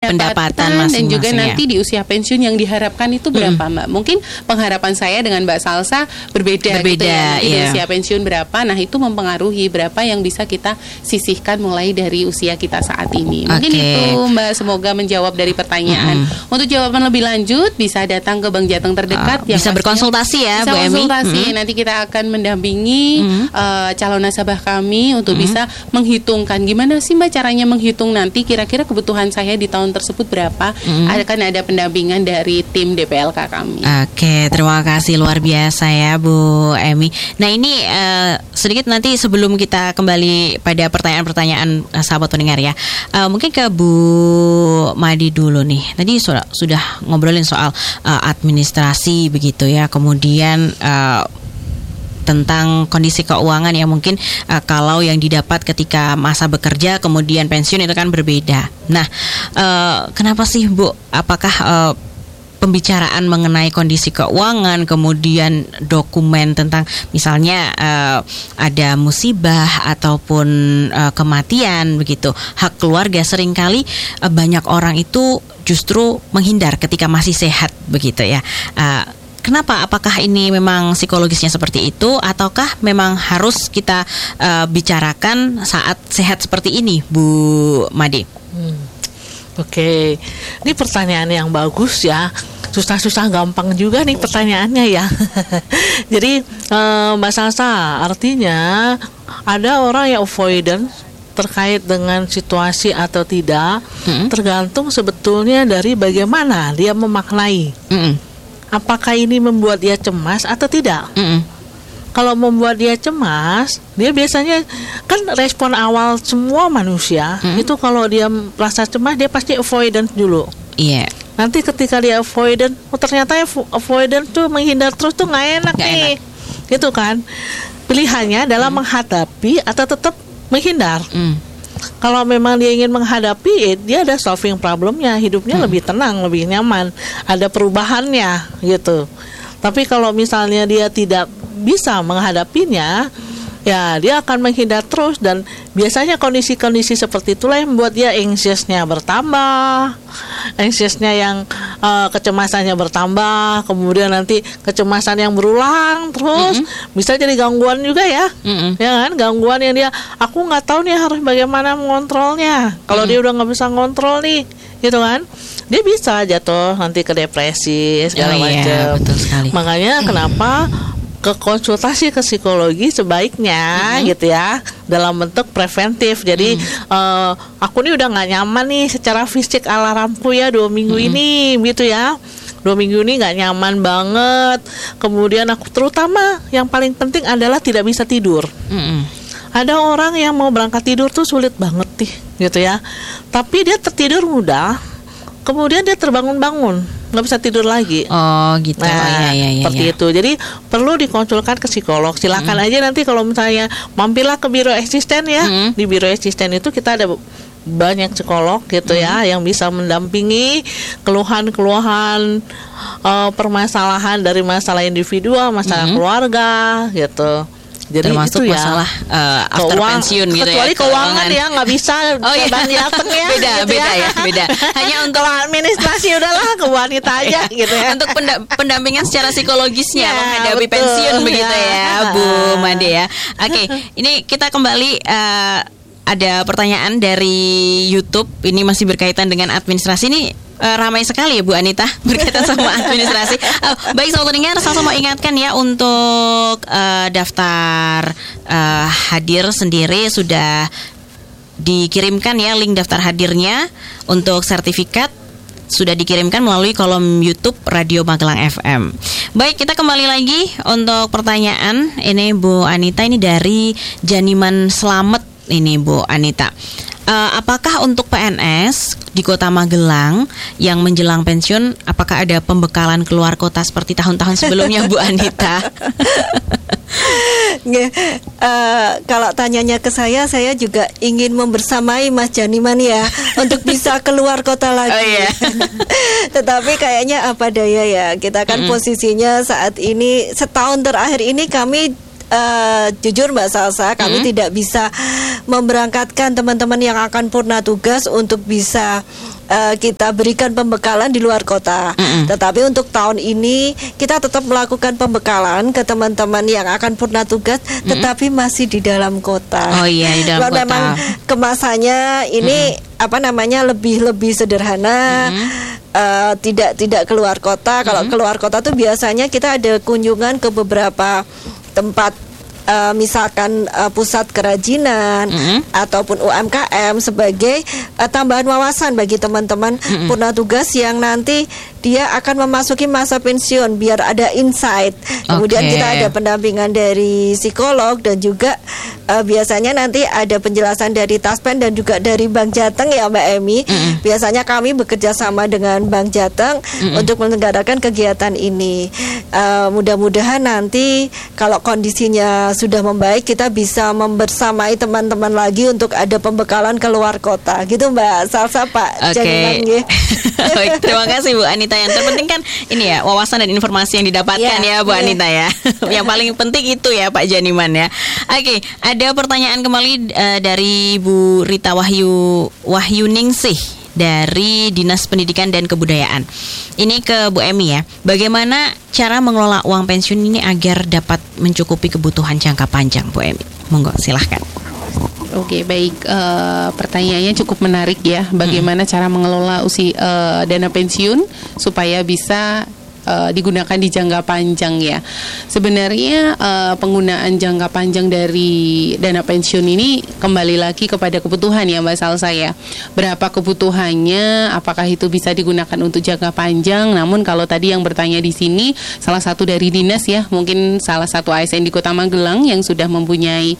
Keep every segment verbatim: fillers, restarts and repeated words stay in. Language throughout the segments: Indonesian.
pendapatan dan juga ya. nanti di usia pensiun yang diharapkan itu berapa, mm-hmm. Mbak? Mungkin pengharapan saya dengan Mbak Salsa berbeda, berbeda gitu ya. Nanti iya. di usia pensiun berapa? Nah, itu mempengaruhi berapa yang bisa kita sisihkan mulai dari usia kita saat ini. Mungkin okay. itu, Mbak, semoga menjawab dari pertanyaan. Mm-hmm. Untuk jawaban lebih lanjut bisa datang ke Bank Jateng terdekat, uh, yang bisa berkonsultasi ya, bisa Bu Emi. Konsultasi. Mm-hmm. Nanti kita akan mendampingi mm-hmm. uh, calon nasabah kami untuk mm-hmm. bisa menghitungkan gimana sih, Mbak, caranya menghitung nanti kira-kira kebutuhan saya di tahun tersebut berapa. Mm-hmm. Akan ada pendampingan dari tim D P L K kami. Oke, terima kasih luar biasa ya Bu Emi. Nah ini uh, sedikit nanti sebelum kita kembali pada pertanyaan-pertanyaan uh, sahabat pendengar ya, uh, mungkin ke Bu Madi dulu nih. Tadi sudah sudah ngobrolin soal uh, administrasi begitu ya, kemudian uh, tentang kondisi keuangan yang mungkin uh, kalau yang didapat ketika masa bekerja kemudian pensiun itu kan berbeda. Nah, uh, kenapa sih Bu? Apakah uh, pembicaraan mengenai kondisi keuangan, kemudian dokumen tentang misalnya uh, ada musibah ataupun uh, kematian begitu, hak keluarga, seringkali uh, banyak orang itu justru menghindar ketika masih sehat begitu ya. Uh, Kenapa? Apakah ini memang psikologisnya seperti itu, ataukah memang harus kita uh, bicarakan saat sehat seperti ini, Bu Made? Hmm. Oke, ini pertanyaan yang bagus ya. Susah-susah gampang juga nih pertanyaannya ya. Jadi uh, Mbak Salsa, artinya ada orang yang avoidant terkait dengan situasi atau tidak, hmm. tergantung sebetulnya dari bagaimana dia memaknai. Hmm. Apakah ini membuat dia cemas atau tidak? Mm-mm. Kalau membuat dia cemas, dia biasanya kan respon awal semua manusia mm-hmm. itu kalau dia merasa cemas dia pasti avoidant dulu. Iya. Yeah. Nanti ketika dia avoidant, oh ternyata avoidant tuh menghindar terus tuh nggak enak gak nih, enak. Gitu kan? Pilihannya adalah mm. menghadapi atau tetap menghindar. Mm. Kalau memang dia ingin menghadapi, dia ada solving problemnya, hidupnya hmm. lebih tenang, lebih nyaman, ada perubahannya gitu. Tapi kalau misalnya dia tidak bisa menghadapinya, ya dia akan menghindar terus, dan biasanya kondisi-kondisi seperti itulah yang membuat dia anxiousnya bertambah, anxiousnya yang uh, kecemasannya bertambah, kemudian nanti kecemasan yang berulang terus, mm-hmm. bisa jadi gangguan juga ya, mm-hmm. ya kan, gangguan yang dia, aku nggak tahu nih harus bagaimana mengontrolnya. Kalau mm-hmm. dia udah nggak bisa ngontrol nih, gitu kan, dia bisa jatuh nanti ke depresi segala oh, macam. Iya, betul sekali. Makanya kenapa ke konsultasi ke psikologi sebaiknya mm-hmm. gitu ya, dalam bentuk preventif. Jadi mm. uh, aku nih udah nggak nyaman nih secara fisik alarmku ya dua minggu mm-hmm. ini gitu ya, dua minggu ini nggak nyaman banget. Kemudian aku, terutama yang paling penting adalah tidak bisa tidur. Mm-hmm. Ada orang yang mau berangkat tidur tuh sulit banget nih gitu ya, tapi dia tertidur mudah, kemudian dia terbangun-bangun nggak bisa tidur lagi. Oh gitu. Nah, ya, ya, ya, seperti ya. itu. Jadi perlu dikonsulkan ke psikolog. Silakan mm. aja nanti kalau misalnya mampirlah ke biro eksisten ya. Mm. Di biro eksisten itu kita ada banyak psikolog gitu mm. ya, yang bisa mendampingi keluhan-keluhan uh, permasalahan dari masalah individual, masalah mm. keluarga gitu. Jadi termasuk itu ya, masalah uh, after keuang, pensiun gitu kecuali ya. Kecuali keuangan ya nggak bisa. Oh iya, Bang Jateng ya. Beda, gitu beda ya. ya, beda. Hanya untuk administrasi udahlah ke wanita aja gitu ya. Untuk penda- pendampingan secara psikologisnya ya, menghadapi betul. pensiun begitu ya, ya Bu Made ya. Oke, okay, ini kita kembali uh, ada pertanyaan dari YouTube. Ini masih berkaitan dengan administrasi ini. Uh, ramai sekali ya Bu Anita berkaitan sama administrasi. Uh, baik sobat pendengar, saya mau ingatkan ya untuk uh, daftar uh, hadir sendiri sudah dikirimkan ya, link daftar hadirnya untuk sertifikat sudah dikirimkan melalui kolom YouTube Radio Magelang F M. Baik, kita kembali lagi untuk pertanyaan ini Bu Anita, ini dari Janiman Slamet ini Bu Anita. Uh, apakah untuk P N S di Kota Magelang yang menjelang pensiun, apakah ada pembekalan keluar kota seperti tahun-tahun sebelumnya Bu Anita? Nge, uh, kalau tanyanya ke saya, saya juga ingin membersamai Mas Janiman ya untuk bisa keluar kota lagi. Oh, iya. Tetapi kayaknya apa daya ya, kita kan mm-hmm. posisinya saat ini setahun terakhir ini kami Uh, jujur Mbak Salsa, kami mm-hmm. tidak bisa memberangkatkan teman-teman yang akan purna tugas untuk bisa uh, kita berikan pembekalan di luar kota. Mm-mm. Tetapi untuk tahun ini kita tetap melakukan pembekalan ke teman-teman yang akan purna tugas, mm-mm, tetapi masih di dalam kota. Oh iya, di dalam kota. Memang kemasannya ini mm-mm, apa namanya lebih lebih sederhana. Mm-hmm. Uh, tidak tidak keluar kota. Kalau mm-hmm, keluar kota tuh biasanya kita ada kunjungan ke beberapa tempat, uh, misalkan uh, pusat kerajinan, mm-hmm, ataupun U M K M sebagai uh, tambahan wawasan bagi teman-teman mm-hmm, purna tugas yang nanti dia akan memasuki masa pensiun, biar ada insight. Kemudian okay, kita ada pendampingan dari psikolog dan juga uh, biasanya nanti ada penjelasan dari Taspen dan juga dari Bank Jateng ya Mbak Emi. Mm-hmm. Biasanya kami bekerja sama dengan Bank Jateng mm-hmm, untuk menyelenggarakan kegiatan ini. Uh, mudah-mudahan nanti kalau kondisinya sudah membaik kita bisa membersamai teman-teman lagi untuk ada pembekalan ke luar kota. Gitu Mbak Salsa, Pak. Oke. Okay. Terima kasih Bu Anita. Yang terpenting kan ini ya, wawasan dan informasi yang didapatkan ya, ya Bu ya. Anita ya. Yang paling penting itu ya Pak Janiman ya. Oke, ada pertanyaan kembali uh, dari Bu Rita Wahyu Wahyuningsih dari Dinas Pendidikan dan Kebudayaan. Ini ke Bu Emi ya. Bagaimana cara mengelola uang pensiun ini agar dapat mencukupi kebutuhan jangka panjang, Bu Emi? Monggo silahkan. Oke, baik. Uh, pertanyaannya cukup menarik ya. Bagaimana hmm. cara mengelola usia uh, dana pensiun supaya bisa uh, digunakan di jangka panjang ya. Sebenarnya uh, penggunaan jangka panjang dari dana pensiun ini kembali lagi kepada kebutuhan ya Mbak Salsa ya. Berapa kebutuhannya? Apakah itu bisa digunakan untuk jangka panjang? Namun kalau tadi yang bertanya di sini salah satu dari dinas ya, mungkin salah satu A S N di Kota Magelang yang sudah mempunyai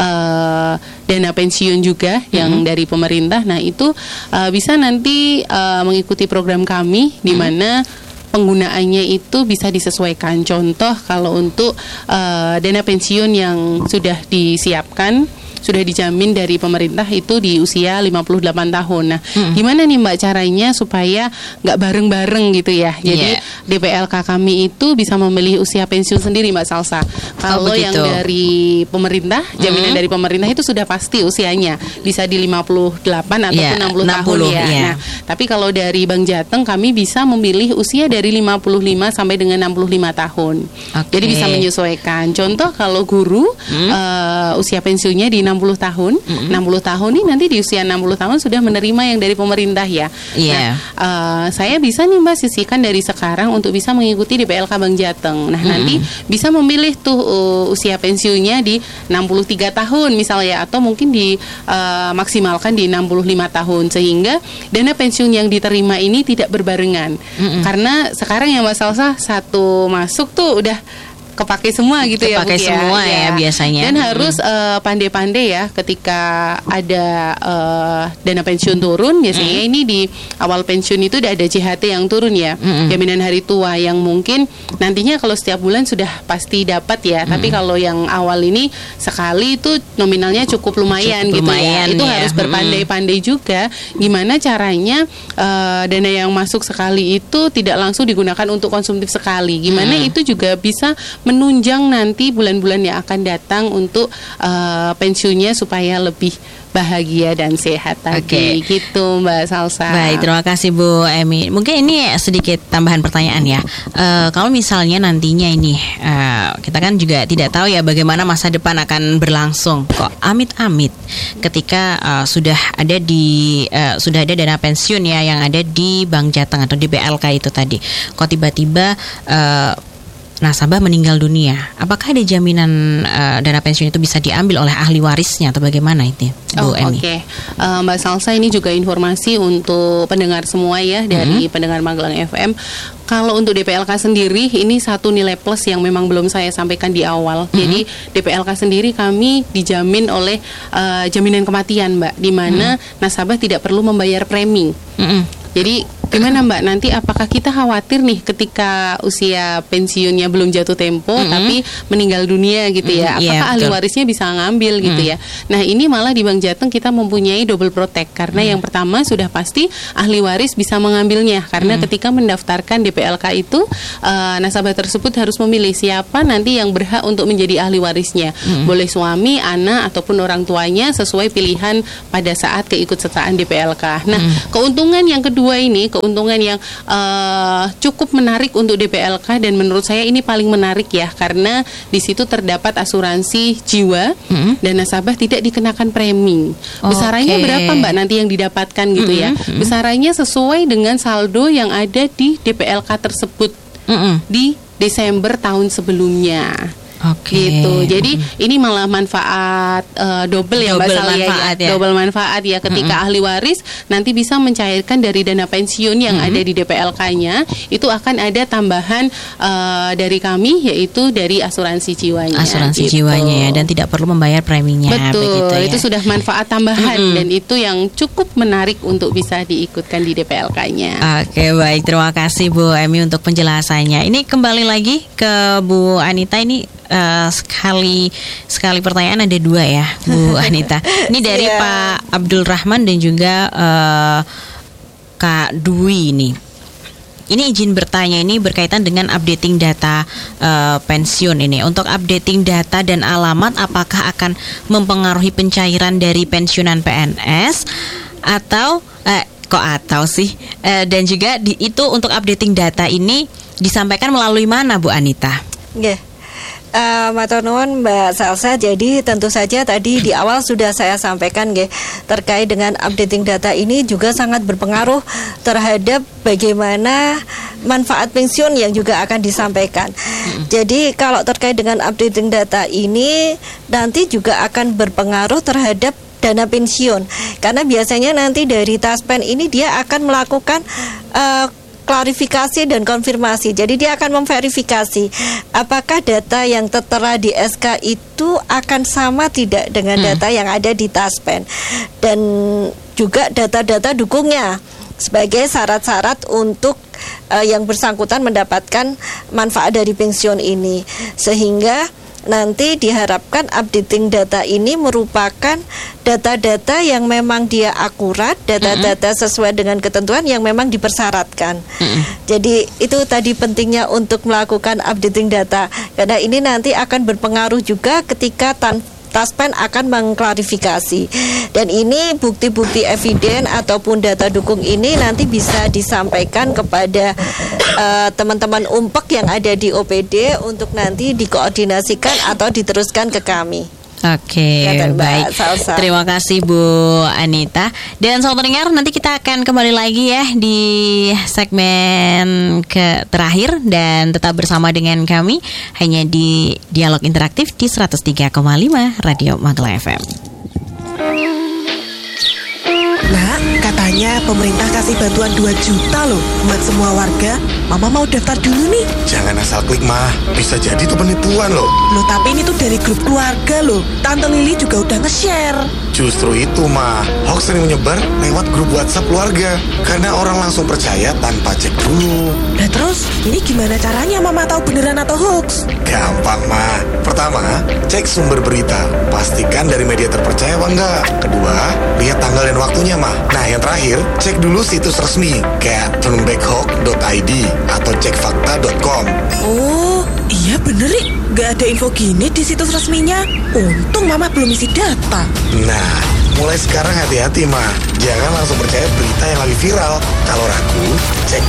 uh, dana pensiun juga mm-hmm, yang dari pemerintah. Nah itu uh, bisa nanti uh, mengikuti program kami di mana mm-hmm, penggunaannya itu bisa disesuaikan. Contoh kalau untuk uh, dana pensiun yang sudah disiapkan, sudah dijamin dari pemerintah itu di usia lima puluh delapan tahun. Nah, hmm. gimana nih Mbak caranya supaya nggak bareng-bareng gitu ya? Jadi yeah, D P L K kami itu bisa memilih usia pensiun sendiri Mbak Salsa. Kalau oh, yang dari pemerintah, jaminan hmm. dari pemerintah itu sudah pasti usianya bisa di lima puluh delapan ataupun yeah, enam puluh tahun ya. Yeah. Nah, tapi kalau dari Bank Jateng kami bisa memilih usia dari lima puluh lima sampai dengan enam puluh lima tahun. Okay. Jadi bisa menyesuaikan. Contoh kalau guru hmm. uh, usia pensiunnya di enam puluh tahun, mm-hmm, enam puluh tahun nih nanti di usia enam puluh tahun sudah menerima yang dari pemerintah ya. Yeah. Nah, uh, saya bisa nih Mbak sisihkan dari sekarang untuk bisa mengikuti D P L K Bank Jateng. Nah, mm-hmm, nanti bisa memilih tuh uh, usia pensiunnya di enam puluh tiga tahun misalnya, atau mungkin di uh, maksimalkan di enam puluh lima tahun sehingga dana pensiun yang diterima ini tidak berbarengan. Mm-hmm. Karena sekarang ya Mbak Salsa satu masuk tuh udah kepake semua gitu ya, kepake semua ya, ya biasanya. Dan harus uh, pandai-pandai ya ketika ada uh, dana pensiun turun biasanya mm. ini di awal pensiun itu udah ada J H T yang turun ya, mm. jaminan hari tua yang mungkin nantinya kalau setiap bulan sudah pasti dapat ya, mm. tapi kalau yang awal ini sekali itu nominalnya cukup lumayan cukup gitu lumayan ya. Itu ya, harus berpandai-pandai mm. juga gimana caranya uh, dana yang masuk sekali itu tidak langsung digunakan untuk konsumtif sekali. Gimana mm. itu juga bisa menunjang nanti bulan-bulan yang akan datang untuk uh, pensiunnya supaya lebih bahagia dan sehat tadi. Okay. Gitu Mbak Salsa. Baik, terima kasih Bu Emi. Mungkin ini sedikit tambahan pertanyaan ya. Uh, kalau misalnya nantinya ini uh, kita kan juga tidak tahu ya bagaimana masa depan akan berlangsung. Kok amit-amit ketika uh, sudah ada di uh, sudah ada dana pensiun ya yang ada di Bank Jateng atau D P L K itu tadi. Kok tiba-tiba uh, nasabah meninggal dunia, apakah ada jaminan uh, dana pensiun itu bisa diambil oleh ahli warisnya atau bagaimana itu, Bu oh, Emi? Oke, okay. uh, Mbak Salsa, ini juga informasi untuk pendengar semua ya dari mm-hmm. pendengar Magelang F M. Kalau untuk D P L K sendiri ini satu nilai plus yang memang belum saya sampaikan di awal. Mm-hmm. Jadi D P L K sendiri kami dijamin oleh uh, jaminan kematian Mbak, di mana mm-hmm. nasabah tidak perlu membayar premi. Mm-hmm. Jadi Gimana Mbak, nanti apakah kita khawatir nih ketika usia pensiunnya belum jatuh tempo mm-hmm. tapi meninggal dunia gitu ya, mm-hmm. apakah yeah, ahli betul. warisnya bisa ngambil mm-hmm. gitu ya. Nah ini malah di Bank Jateng kita mempunyai double protect, karena mm-hmm. yang pertama sudah pasti ahli waris bisa mengambilnya, karena mm-hmm. ketika mendaftarkan D P L K itu uh, nasabah tersebut harus memilih siapa nanti yang berhak untuk menjadi ahli warisnya, mm-hmm. boleh suami, anak, ataupun orang tuanya sesuai pilihan pada saat keikutsertaan D P L K. Nah mm-hmm. keuntungan yang kedua ini, keuntungan yang uh, cukup menarik untuk D P L K, dan menurut saya ini paling menarik ya, karena di situ terdapat asuransi jiwa mm-hmm. dan nasabah tidak dikenakan premi. Besarannya okay. berapa Mbak nanti yang didapatkan gitu mm-hmm. ya? Mm-hmm. Besarannya sesuai dengan saldo yang ada di D P L K tersebut mm-hmm. di Desember tahun sebelumnya. Oke. Gitu. Jadi mm-hmm. ini malah manfaat uh, double ya Mbak Salia, ya. ya. Double manfaat ya ketika mm-hmm. ahli waris nanti bisa mencairkan dari dana pensiun yang mm-hmm. ada di D P L K-nya, itu akan ada tambahan uh, dari kami, yaitu dari asuransi jiwanya. Asuransi gitu. jiwanya ya, dan tidak perlu membayar preminya. Betul. Ya. Itu sudah manfaat tambahan mm-hmm. dan itu yang cukup menarik untuk bisa diikutkan di D P L K-nya. Oke, baik. Terima kasih Bu Emi untuk penjelasannya. Ini kembali lagi ke Bu Anita. Ini Uh, sekali sekali pertanyaan ada dua ya Bu Anita. Ini dari yeah. Pak Abdul Rahman dan juga uh, Kak Dwi ini. Ini izin bertanya, ini berkaitan dengan updating data uh, pensiun ini. Untuk updating data dan alamat, apakah akan mempengaruhi pencairan dari pensiunan P N S atau uh, kok atau sih? Uh, dan juga di, itu untuk updating data ini disampaikan melalui mana Bu Anita? Yeah. Uh, matur nuwun Mbak Salsa. Jadi tentu saja tadi di awal sudah saya sampaikan nggih, terkait dengan updating data ini juga sangat berpengaruh terhadap bagaimana manfaat pensiun yang juga akan disampaikan. Mm-hmm. Jadi kalau terkait dengan updating data ini nanti juga akan berpengaruh terhadap dana pensiun, karena biasanya nanti dari Taspen ini dia akan melakukan uh, klarifikasi dan konfirmasi. Jadi dia akan memverifikasi apakah data yang tertera di S K itu akan sama tidak dengan hmm. data yang ada di Taspen, dan juga data-data dukungnya sebagai syarat-syarat untuk uh, yang bersangkutan mendapatkan manfaat dari pensiun ini. Sehingga nanti diharapkan updating data ini merupakan data-data yang memang dia akurat, data-data sesuai dengan ketentuan yang memang dipersyaratkan. Mm-hmm. Jadi itu tadi pentingnya untuk melakukan updating data, karena ini nanti akan berpengaruh juga ketika tan Taspen akan mengklarifikasi, dan ini bukti-bukti eviden ataupun data dukung ini nanti bisa disampaikan kepada uh, teman-teman umpek yang ada di O P D untuk nanti dikoordinasikan atau diteruskan ke kami. Oke, okay, baik. Salsa. Terima kasih Bu Anita. Dan sobat pendengar, nanti kita akan kembali lagi ya di segmen ke terakhir, dan tetap bersama dengan kami hanya di Dialog Interaktif di seratus tiga koma lima Radio Magelang F M. Nak, katanya pemerintah kasih bantuan dua juta loh buat semua warga. Mama mau daftar dulu nih. Jangan asal klik mah, bisa jadi tuh penipuan loh. Loh tapi ini tuh dari grup keluarga loh. Tante Lili juga udah nge-share. Justru itu mah, hoax sering menyebar lewat grup WhatsApp keluarga, karena orang langsung percaya tanpa cek dulu. Nah terus, ini gimana caranya Mama tahu beneran atau hoax? Gampang mah. Pertama, cek sumber berita. Pastikan dari media terpercaya apa enggak. Kedua, lihat tanggal dan waktunya mah. Nah yang terakhir, cek dulu situs resmi kayak turnbackhawk dot i d atau cek fakta dot com. Oh, iya bener nih. Gak ada info gini di situs resminya. Untung Mama belum isi data. Nah, mulai sekarang hati-hati mah. Jangan langsung percaya berita yang lagi viral. Kalau ragu, cek